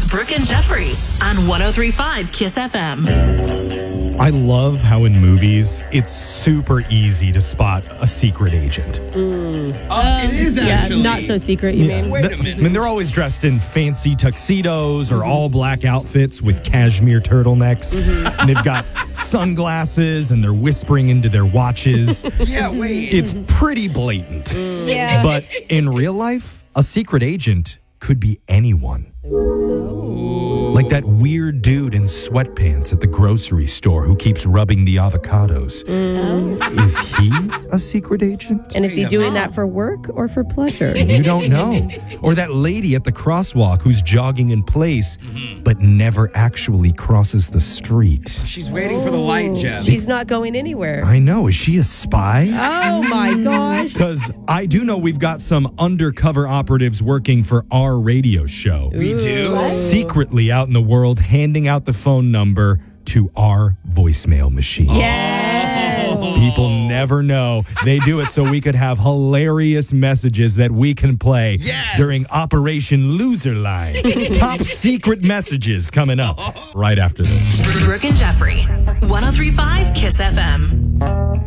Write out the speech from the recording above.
Brooke and Jeffrey on 103.5 Kiss FM. I love how in movies it's super easy to spot a secret agent. It is actually. not so secret, you mean? Wait a minute. I mean, they're always dressed in fancy tuxedos or all black outfits with cashmere turtlenecks. And they've got sunglasses and they're whispering into their watches. Yeah, wait. It's pretty blatant. Yeah. But in real life, a secret agent could be anyone. Like that weird dude in sweatpants at the grocery store who keeps rubbing the avocados. Is he a secret agent? And is he doing that for work or for pleasure? You don't know. Or that lady at the crosswalk who's jogging in place but never actually crosses the street. She's waiting for the light, Jeff. She's not going anywhere. I know. Is she a spy? Oh my gosh. Because I do know we've got some undercover operatives working for our radio show. We do? Secretly out in the world, handing out the phone number to our voicemail machine. Yes. People never know. They do it so we could have hilarious messages that we can play during Operation Loser Line. Top secret messages coming up right after this. Brooke and Jeffrey, 103.5 Kiss FM.